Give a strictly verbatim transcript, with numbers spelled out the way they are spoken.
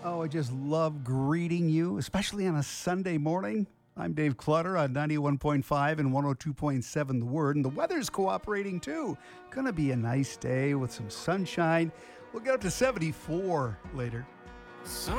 Oh, I just love greeting you, especially on a Sunday morning. I'm Dave Clutter on ninety-one point five and one oh two point seven The Word, and the weather's cooperating too. Gonna be a nice day with some sunshine. We'll get up to seventy-four later.